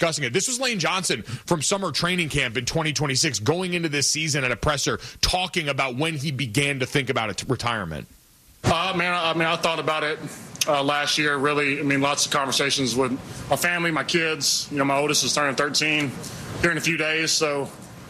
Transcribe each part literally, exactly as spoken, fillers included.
discussing it. This was Lane Johnson from summer training camp in twenty twenty-six, going into this season at a presser, talking about when he began to think about a retirement. Uh, man, I mean, I thought about it uh, last year, really. I mean, lots of conversations with my family, my kids. You know, my oldest is turning thirteen here in a few days. So,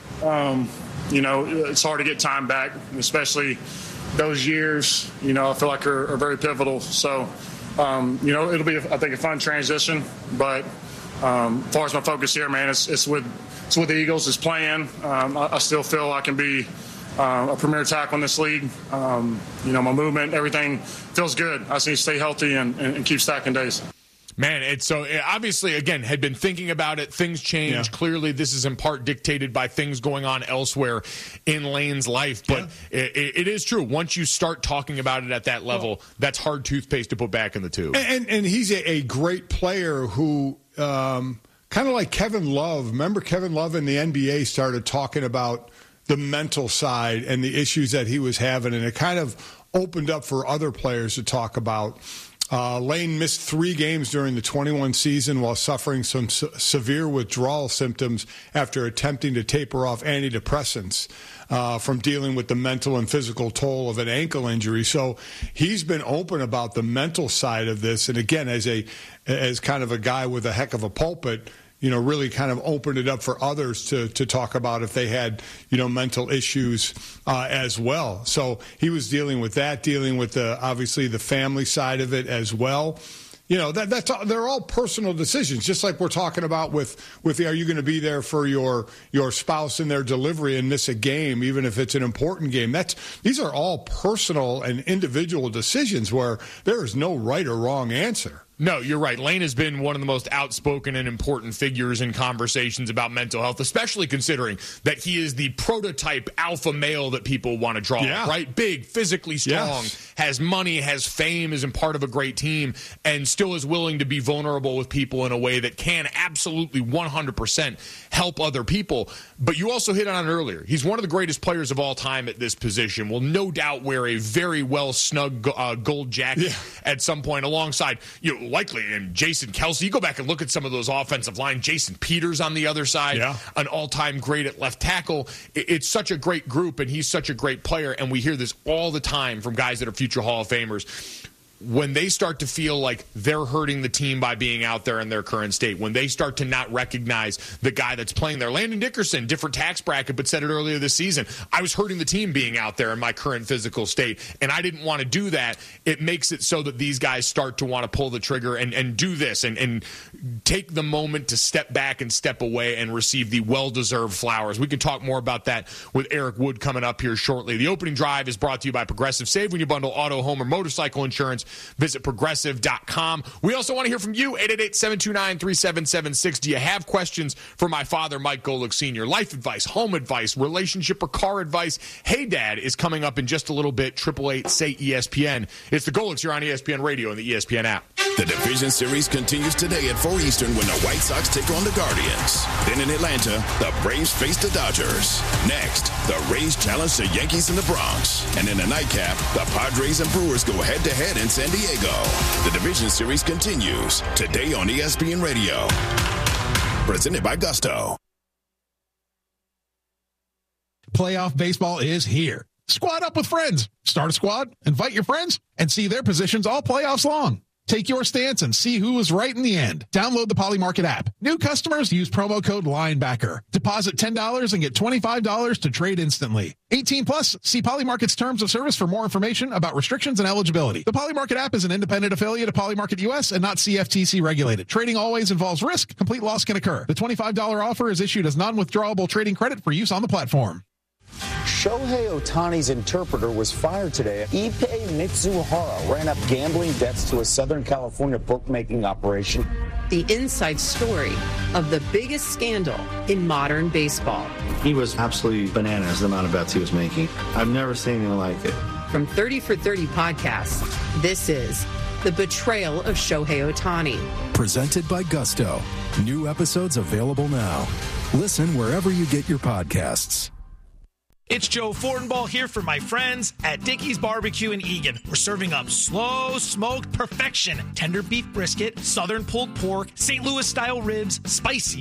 um, you know, it's hard to get time back, especially those years, you know, I feel like are, are very pivotal. So, um, you know, it'll be, I think, a fun transition. But um, as far as my focus here, man, it's, it's with it's with the Eagles, it's playing. Um, I, I still feel I can be uh, a premier tackle in this league. Um, you know, my movement, everything feels good. I just need to stay healthy and, and, and keep stacking days. Man, it's so it obviously, again, had been thinking about it. Things change. Yeah. Clearly, this is in part dictated by things going on elsewhere in Lane's life. But yeah. it, it is true. Once you start talking about it at that level, well, that's hard toothpaste to put back in the tube. And, and he's a, a great player who, um, kind of like Kevin Love. Remember Kevin Love in the N B A started talking about the mental side and the issues that he was having, and it kind of opened up for other players to talk about. Uh, Lane missed three games during the twenty-one season while suffering some se- severe withdrawal symptoms after attempting to taper off antidepressants uh, from dealing with the mental and physical toll of an ankle injury. So he's been open about the mental side of this. And again, as a as kind of a guy with a heck of a pulpit, you know, really kind of opened it up for others to to talk about if they had, you know, mental issues uh, as well. So he was dealing with that, dealing with the obviously the family side of it as well. You know, that that's they're all personal decisions, just like we're talking about with with the, are you going to be there for your your spouse in their delivery and miss a game, even if it's an important game. That's these are all personal and individual decisions where there is no right or wrong answer. No, you're right. Lane has been one of the most outspoken and important figures in conversations about mental health, especially considering that he is the prototype alpha male that people want to draw, yeah. right? Big, physically strong, yes. has money, has fame, is a part of a great team, and still is willing to be vulnerable with people in a way that can absolutely one hundred percent help other people. But you also hit on it earlier. He's one of the greatest players of all time at this position. Will no doubt wear a very well snug uh, gold jacket yeah. at some point alongside, you know, likely, and Jason Kelce. You go back and look at some of those offensive line. Jason Peters on the other side, yeah. an all-time great at left tackle. It's such a great group, and he's such a great player, and we hear this all the time from guys that are future Hall of Famers. When they start to feel like they're hurting the team by being out there in their current state, when they start to not recognize the guy that's playing there. Landon Dickerson, different tax bracket, but said it earlier this season, I was hurting the team being out there in my current physical state, and I didn't want to do that. It makes it so that these guys start to want to pull the trigger and, and do this and, and take the moment to step back and step away and receive the well-deserved flowers. We can talk more about that with Eric Wood coming up here shortly. The opening drive is brought to you by Progressive. Save when you bundle auto, home, or motorcycle insurance. Visit progressive dot com. We also want to hear from you, eight eight eight, seven two nine, three seven seven six. Do you have questions for my father, Mike Golick Senior? Life advice, home advice, relationship or car advice. Hey, Dad is coming up in just a little bit. eight eight eight, S A Y, E S P N. It's the Golicks here on E S P N Radio and the E S P N app. The Division Series continues today at four Eastern when the White Sox take on the Guardians. Then in Atlanta, the Braves face the Dodgers. Next, the Rays challenge the Yankees in the Bronx. And in the nightcap, the Padres and Brewers go head-to-head in San Diego. The Division Series continues today on E S P N Radio. Presented by Gusto. Playoff baseball is here. Squad up with friends. Start a squad, invite your friends, and see their positions all playoffs long. Take your stance and see who was right in the end. Download the Polymarket app. New customers use promo code LINEBACKER. Deposit ten dollars and get twenty-five dollars to trade instantly. eighteen plus. See Polymarket's terms of service for more information about restrictions and eligibility. The Polymarket app is an independent affiliate of Polymarket U S and not C F T C regulated. Trading always involves risk. Complete loss can occur. The twenty-five dollars offer is issued as non-withdrawable trading credit for use on the platform. Shohei Ohtani's interpreter was fired today. Ippei Mitsuhara ran up gambling debts to a Southern California bookmaking operation. The inside story of the biggest scandal in modern baseball. He was absolutely bananas, the amount of bets he was making. I've never seen anything like it. From thirty for thirty podcasts, this is The Betrayal of Shohei Ohtani. Presented by Gusto. New episodes available now. Listen wherever you get your podcasts. It's Joe Fortenbaugh here for my friends at Dickey's Barbecue in Eagan. We're serving up slow smoked perfection, tender beef brisket, southern pulled pork, Saint Louis style ribs, spicy